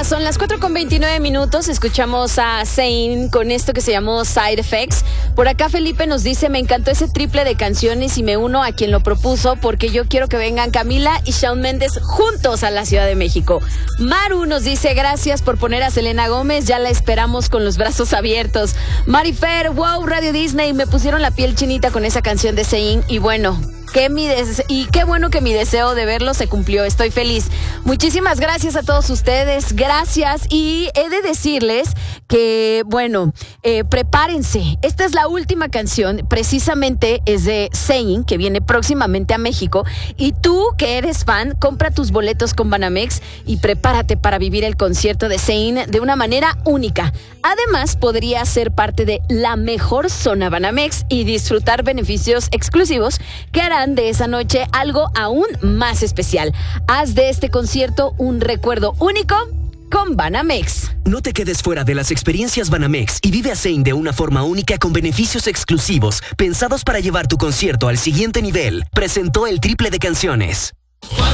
Ya son las 4:29. Escuchamos a Zayn con esto que se llamó Side Effects. Por acá Felipe nos dice: me encantó ese triple de canciones y me uno a quien lo propuso porque yo quiero que vengan Camila y Shawn Mendes juntos a la Ciudad de México. Maru nos dice: gracias por poner a Selena Gómez, ya la esperamos con los brazos abiertos. Marifer, wow, Radio Disney, me pusieron la piel chinita con esa canción de Zayn y bueno... qué bueno que mi deseo de verlo se cumplió. Estoy feliz. Muchísimas gracias a todos ustedes. Gracias. Y he de decirles que, bueno, prepárense. Esta es la última canción. Precisamente es de Zayn, que viene próximamente a México. Y tú, que eres fan, compra tus boletos con Banamex y prepárate para vivir el concierto de Zayn de una manera única. Además, podrías ser parte de la mejor zona Banamex y disfrutar beneficios exclusivos que harán de esa noche algo aún más especial. Haz de este concierto un recuerdo único con Banamex. No te quedes fuera de las experiencias Banamex y vive a Zayn de una forma única con beneficios exclusivos pensados para llevar tu concierto al siguiente nivel. Presentó el triple de canciones.